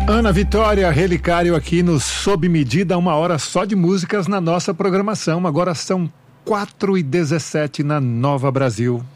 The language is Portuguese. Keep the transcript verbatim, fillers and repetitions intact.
Ana Vitória, Relicário aqui no Sob Medida, uma hora só de músicas na nossa programação. Agora são quatro e dezessete na Nova Brasil.